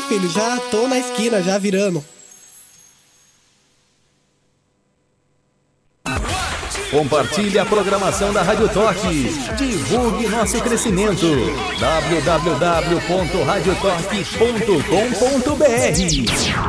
filho, já tô na esquina, já virando. Compartilhe a programação da Rádio Torque. Divulgue nosso crescimento. www.radiotorque.com.br